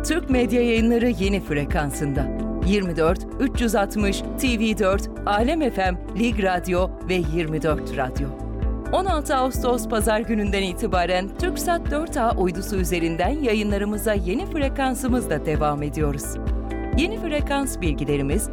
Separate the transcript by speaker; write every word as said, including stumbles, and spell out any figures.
Speaker 1: Türk Medya Yayınları yeni frekansında. yirmi dört üç yüz altmış T V dört, Alem F M, Lig Radyo ve yirmi dört Radyo. on altı Ağustos Pazar gününden itibaren TürkSat dört A uydusu üzerinden yayınlarımıza yeni frekansımızla devam ediyoruz. Yeni frekans bilgilerimiz